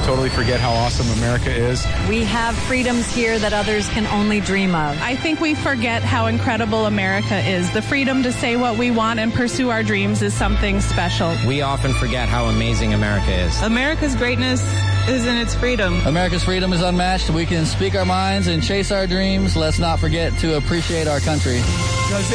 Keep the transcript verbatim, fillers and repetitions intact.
totally forget how awesome America is. We have freedoms here that others can only dream of. I think we forget how incredible America is. The freedom to say what we want and pursue our dreams is something special. We often forget how amazing America is. America's greatness is in its freedom. America's freedom is unmatched. We can speak our minds and chase our dreams. Let's not forget to appreciate our country.